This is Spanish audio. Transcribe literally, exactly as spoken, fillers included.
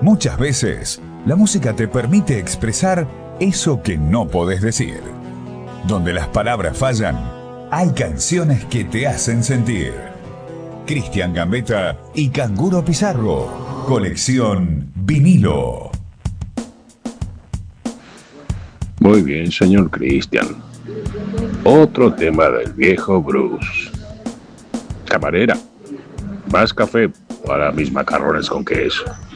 Muchas veces, la música te permite expresar eso que no podés decir. Donde las palabras fallan, hay canciones que te hacen sentir. Cristian Gambetta y Canguro Pizarro. Colección Vinilo. Muy bien, señor Cristian. Otro tema del viejo Bruce. Camarera, más café para mis macarrones con queso.